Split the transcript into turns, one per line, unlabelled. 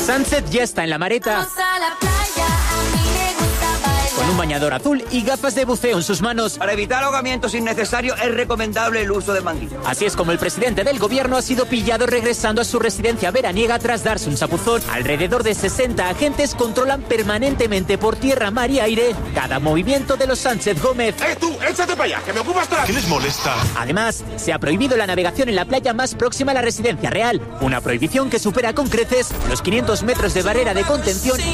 Sánchez ya está en la Mareta. Con un bañador azul y gafas de buceo en sus manos.
Para evitar ahogamientos innecesarios es recomendable el uso de manguillas.
Así es como el presidente del gobierno ha sido pillado regresando a su residencia veraniega tras darse un chapuzón. Alrededor de 60 agentes controlan permanentemente por tierra, mar y aire cada movimiento de los Sánchez Gómez.
Tú! ¡Échate para allá, que me ocupas toda!
¿Qué les molesta?
Además, se ha prohibido la navegación en la playa más próxima a la residencia real. Una prohibición que supera con creces los 500 metros de barrera de contención